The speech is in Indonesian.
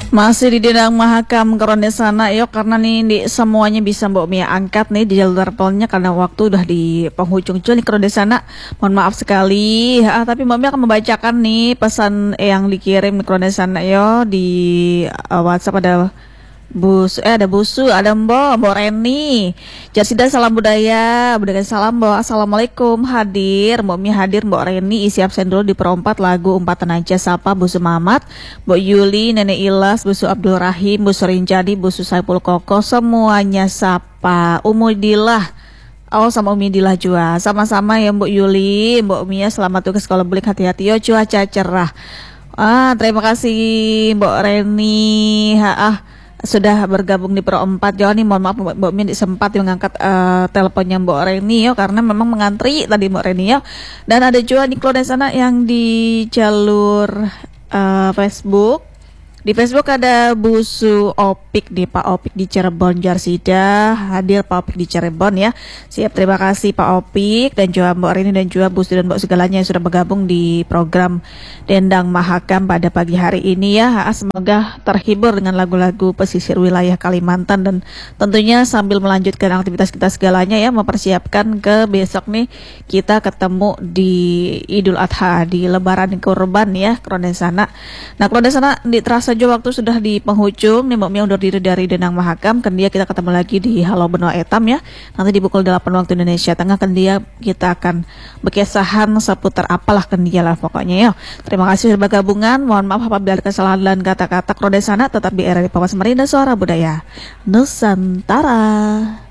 Masih di Dedang Mahakam Keronde sana yuk, karena nih di semuanya bisa Mbak Mia angkat nih di jalur telepon karena waktu udah di penghujung nih Keronde sana. Mohon maaf sekali. Tapi Mbak Mia akan membacakan nih pesan yang dikirim di Keronde sana yo di WhatsApp. Ada Busu, ada Mbak Reni. Jasida salam budaya, budaya salam Mbak. Assalamualaikum, hadir Mbak Mi, hadir Mbak Reni, isi absen dulu di perempat lagu umpatan aja sapa Busu Mamat, Mbak Yuli, Nenek Ilas, Busu Abdul Rahim, Busu Rinjadi, Busu Saipul Koko, semuanya sapa Umudillah. Oh, sama Umi Dila juga. Sama-sama ya Mbak Yuli, Mbak Mia, selamat tugas kalau balik, hati-hati yo, cuaca cerah. Terima kasih Mbak Reni. Sudah bergabung di Pro 4 Joni. Mohon maaf Mbak Min sempat mengangkat teleponnya Mbak Reni yo, karena memang mengantri tadi Mbak Reni yo. Dan ada juga Niklo di sana yang di jalur Facebook. Di Facebook ada Busu Opik di Pak Opik di Cirebon, Jarsida, hadir Pak Opik di Cirebon ya. Siap, terima kasih Pak Opik dan juga Mbak Rini dan juga Busu dan Mbak segalanya yang sudah bergabung di program Dendang Mahakam pada pagi hari ini ya. Semoga terhibur dengan lagu-lagu pesisir wilayah Kalimantan dan tentunya sambil melanjutkan aktivitas kita segalanya ya, mempersiapkan ke besok nih kita ketemu di Idul Adha, di Lebaran Kurban ya, Keronde sana. Nah, Keronde sana terasa saja waktu sudah di penghujung nih Mbak Mia undur diri dari Dendang Mahakam. Kendia kita ketemu lagi di Halo Benua Etam ya. Nanti di pukul 8 waktu Indonesia Tengah Kendia kita akan berkesahan seputar apalah Kendia lah pokoknya ya. Terima kasih sudah bergabungan. Mohon maaf apabila ada kesalahan dan kata-kata. Keronde sana tetap di RRI Pawas Samarinda, suara budaya Nusantara.